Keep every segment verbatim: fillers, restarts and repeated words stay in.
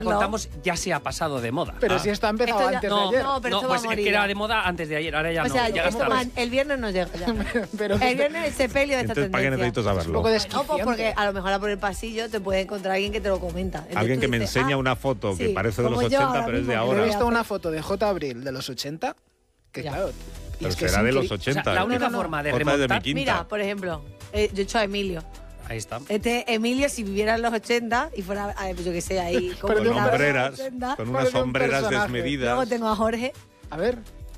contamos ya se ha pasado de moda. Pero ah. si esto ha empezado Esto ya- antes No, de ayer. No, pero no, esto pues va a es que morir. era de moda antes de ayer, ahora ya O no. sea, ya esto está. man- el viernes nos llega ya. Pero El viernes el sepelio de esta Entonces, ¿para qué necesito tendencia. un saberlo? poco No, desquiciante. pues porque a lo mejor por el pasillo te puede encontrar alguien que te lo comenta. Entonces Alguien tú que me dices, enseña ah, una foto que sí, parece de los como yo ochenta, ahora pero es de mismo, que Yo he ahora. visto hacer. una foto de J. Abril de los ochenta, que Ya. claro... y Pero es que será es de los increíble. ochenta. O sea, la ¿eh? única No, no, no. forma de Jota es de mi remontar... quinta. Mira, por ejemplo, eh, yo he hecho a Emilio. Ahí está. Este Emilio, si viviera en los ochenta y fuera, a ver, yo qué sé, ahí... como Pero Con de estaba en los hombreras, ochenta. con unas Parece un sombreras personaje. Luego desmedidas. tengo a Jorge, A ver,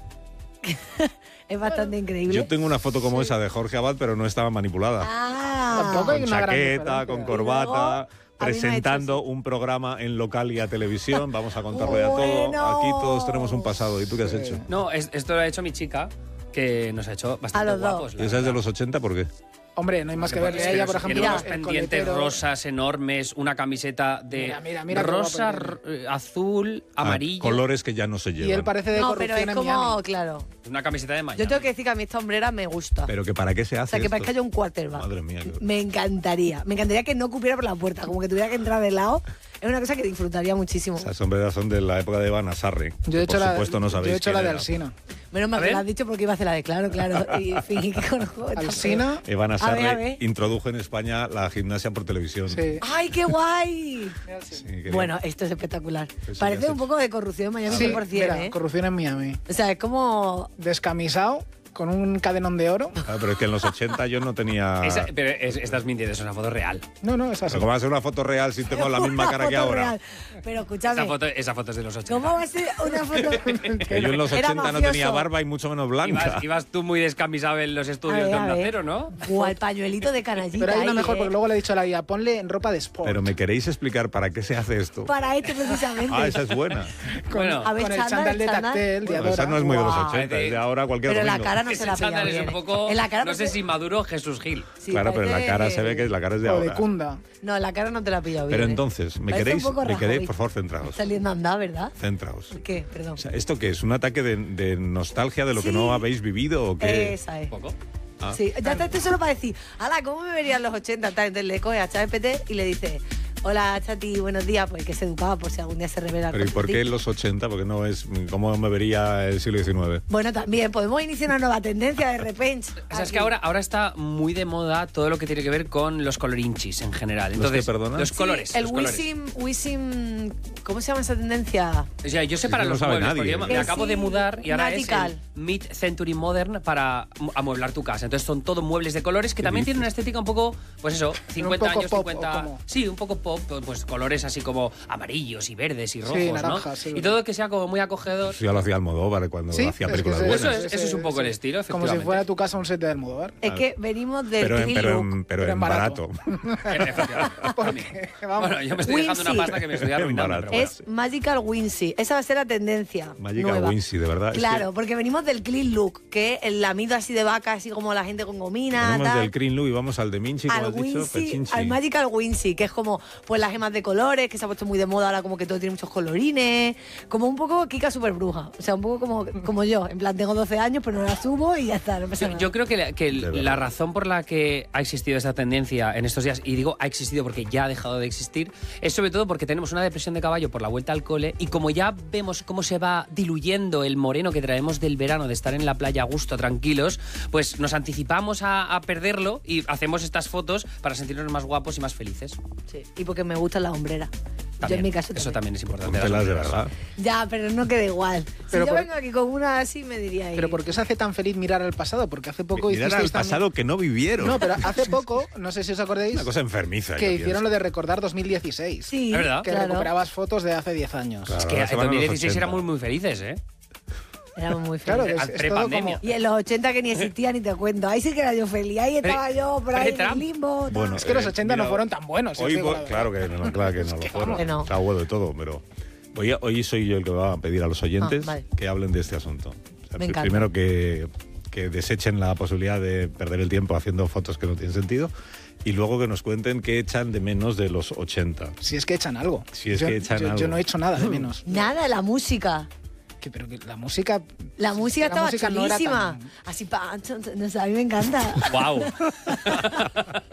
es bastante increíble. Yo tengo una foto como esa de Jorge Abad, pero no estaba manipulada. Ah, Tampoco hay Con una gran chaqueta, diferencia. con Y corbata, luego, a mí me ha presentando hecho un programa en local y a televisión. Vamos a contarlo ya todo. Bueno. Aquí todos tenemos un pasado. ¿Y tú qué has hecho? No, es- esto lo ha hecho mi chica, que nos ha hecho bastante A los dos. guapos. la ¿Y esa es de verdad. los ochenta? ¿Por qué? hombre, no hay más que Porque verle. es que Ella, nos- por ejemplo, tiene mira, unos el pendientes coletero- rosas enormes, una camiseta de Mira, mira, mira qué rosa, guapo r- azul, Ah, amarillo. colores que ya no se llevan. Y él parece de no, pero corrupción es en como, Miami. claro. Una camiseta de Miami. Yo tengo que decir que a mí esta hombrera me gusta. ¿Pero que para qué se hace O sea, que esto? parezca yo un quarterback. Madre mía. qué- Me encantaría. Me encantaría que no cupiera por la puerta, como que tuviera que entrar de lado. Es una cosa que disfrutaría muchísimo. Esas sombreras son de la época de Iván Asarre. Yo he hecho, Por la, supuesto no sabéis yo he hecho la quién de era. Alsina. Menos mal A que ver. lo has dicho porque iba a hacer la de claro, claro. Y fingí que conozco. esta Alsina, Iván A ver, a Asarre ver. introdujo en España la gimnasia por televisión. sí. mujer. ¡Ay, qué guay! Sí, quería- Bueno, esto es espectacular. Eso Parece ya un se- poco de corrupción en Miami Sí, cien por ciento, mira, ¿eh? corrupción en Miami. O sea, es como... Descamisado, con un cadenón de oro. Ah, pero es que en los ochenta yo no tenía... Esa- pero es- estás mintiendo, es una foto real. No, no, es así. Pero ¿cómo va a ser una foto real si tengo la misma una cara que foto ahora? real. Pero escúchame, Esa foto, esa foto es de los ochenta. ¿cómo va a ser una foto? Que yo en los Era ochenta no mafioso. tenía barba y mucho menos blanca. Ibas, ibas tú muy descamisado en los A estudios ver, de a Onda ver. Cero, ¿no? Buah, el pañuelito de canallita Pero hay una ahí, mejor, ¿eh? porque luego le he dicho a la guía, ponle en ropa de sport. Pero ¿me queréis explicar para qué se hace esto? Para esto precisamente. Ah, esa es buena. Bueno, A ver, con el chándal, chándal de chándal. tactel, de Bueno, esa Adora. no es muy de los Guau. ochenta, es de ahora cualquier Pero la domingo. cara no se ese la pilla chándal es bien. un poco... En la cara no sé parece- si Maduro o Jesús Gil. Sí, Claro, pero en la parece- cara se ve que la cara es de O de ahora. Kunda. No, la cara no te la ha pillado bien. Pero ¿eh? entonces, ¿me Parece queréis? un poco ¿Me queréis? Rajoy. Por favor, centraos. Saliendo a andar, ¿verdad? Centraos. ¿Por qué? Perdón. O sea, ¿esto qué es? ¿Un ataque de, de nostalgia de lo que Sí. no habéis vivido o qué? Esa es. Un poco. Ah. Sí, ya está, esto solo para decir, ala, ¿cómo me verían los ochenta? Tal, entonces le coge a ChatGPT y le dice, hola, Chati, buenos días, pues que se educaba por si algún día se revela. Pero ¿y por qué en los ochenta? Porque no es... ¿Cómo me vería el siglo diecinueve? Bueno, también, podemos iniciar una nueva tendencia de repente. O sea, es que ahora, ahora está muy de moda todo lo que tiene que ver con los colorinchis en general. ¿Los Entonces, qué, perdona? los Sí, colores. El los colores. Wisim, Wisim, ¿cómo se llama esa tendencia? O sea, yo sé Es para que no los sabe muebles, nadie. porque yo me- me Eh, acabo sí, de mudar y ahora Magical. es el Mid-Century Modern para mu- amueblar tu casa. Entonces son todo muebles de colores que ¿Qué también dices? tienen una estética un poco, pues eso, cincuenta poco años, pop, cincuenta... ¿o cómo? Sí, un poco pop, pues colores así como amarillos y verdes y rojos, naranjas, sí, ¿no? Y verdad. todo que sea como muy acogedor. Eso ya lo hacía Almodóvar cuando Sí, hacía es películas que buenas. Eso es- eso es un poco el estilo, Como si efectivamente. fuera tu casa un set de Almodóvar. Es que venimos del Pero, en, clean pero, look. en, pero Pero en en barato. barato. Efectivamente. Vamos. Bueno, yo me estoy dejando una Wincy. pasta que me estoy arruinando. Barato. pero bueno. Es Magical Wincy. Esa va a ser la tendencia. Magical nueva. Wincy, de verdad. es Claro, que porque venimos del clean look, que el lamido así de vaca, así como la gente con gomina, venimos tal. del Green Look y vamos al de Minchi, como Al has dicho, Wincy, Pechinchi. al Magical Wincy, que es como pues las gemas de colores, que se ha puesto muy de moda ahora, como que todo tiene muchos colorines, como un poco Kika super bruja, o sea, un poco como, como yo, en plan tengo doce años, pero no la subo y ya está, no pasa Yo, nada. yo creo que, la, que De verdad. la razón por la que ha existido esta tendencia en estos días, y digo ha existido porque ya ha dejado de existir, es sobre todo porque tenemos una depresión de caballo por la vuelta al cole y como ya vemos cómo se va diluyendo el moreno que traemos del verano de estar en la playa a gusto, tranquilos, pues nos anticipamos a, a perderlo y hacemos estas fotos para sentirnos más guapos y más felices. Sí, y porque me gusta la hombrera. Yo También, en mi caso eso también. también es importante. Póntelas de las hombreras. verdad. Ya, pero no queda igual. Si Pero yo por- vengo aquí con una así, me diría ahí. Pero ¿por qué os hace tan feliz mirar al pasado? Porque hace poco Mirar al hicisteis también- pasado que no vivieron. No, pero hace poco, no sé si os acordáis, Una cosa enfermiza. que yo hicieron pienso. lo de recordar dos mil dieciséis. Sí, ¿Es verdad? Que claro. recuperabas fotos de hace diez años. Claro. Es que Ahora se en van a los dos mil dieciséis ochenta. éramos muy felices, ¿eh? Éramos muy Claro, felices. es, Al es todo prepandemia. como... Y en los ochenta que ni existía ni te cuento. Ahí sí que era yo feliz. Ahí estaba Pre- yo por ahí en el pre-Trump. limbo. tal. Bueno, Es que los Eh, ochenta no mira, fueron tan buenos. si os Hoy, digo voy- la verdad. claro que no, claro que no lo fueron. Que no. Está bueno de todo, pero hoy, hoy soy yo el que va a pedir a los oyentes Ah, vale. que hablen de este asunto. O sea, Me pri- encanta. primero que, que desechen la posibilidad de perder el tiempo haciendo fotos que no tienen sentido y luego que nos cuenten qué echan de menos de los ochenta. Si es que echan algo. Si es yo, que echan yo- algo. yo no he hecho nada de menos. Nada, la música. Que, pero que la música... La música la estaba música no era chulísima. tan- Así, pa, chon, chon, no sé, a mí me encanta. ¡Wow!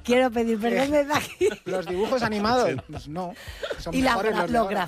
Quiero pedir perdón desde aquí. Los dibujos animados, pues no. Son Y la mejores gra- los de los ahora.